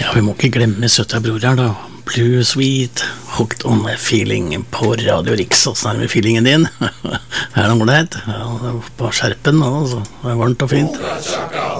Ja, vi må ikke glemme søta bror her da. Blue Sweet, Hooked on a Feeling på Radio Riks. Hvordan er det med feelingen din? Er det noe det het? Ja, det er bare skjerpen nå, altså. Det er varmt og fint.